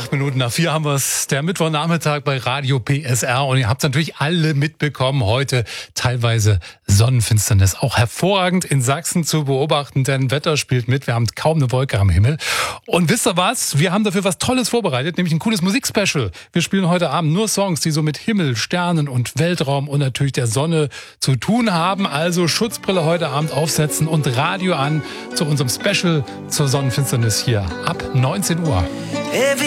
3:08 haben wir es, der Mittwochnachmittag bei Radio PSR. Und ihr habt es natürlich alle mitbekommen, heute teilweise Sonnenfinsternis. Auch hervorragend in Sachsen zu beobachten, denn Wetter spielt mit. Wir haben kaum eine Wolke am Himmel. Und wisst ihr was? Wir haben dafür was Tolles vorbereitet, nämlich ein cooles Musikspecial. Wir spielen heute Abend nur Songs, die so mit Himmel, Sternen und Weltraum und natürlich der Sonne zu tun haben. Also Schutzbrille heute Abend aufsetzen und Radio an zu unserem Special zur Sonnenfinsternis hier ab 19 Uhr.